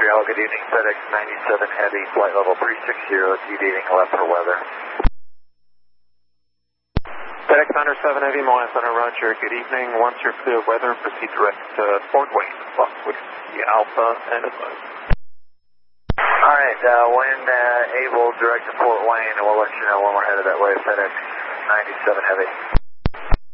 Montreal, good evening. FedEx 97 Heavy, flight level 360, deviating left for weather. FedEx 97 Heavy, Montreal Center, Roger, good evening. Once you're clear of weather, proceed direct to Fort Wayne, Fox Whiskey Alpha, and advise. Alright, when able, direct to Fort Wayne, and we'll let you know when we're headed that way. FedEx 97 Heavy.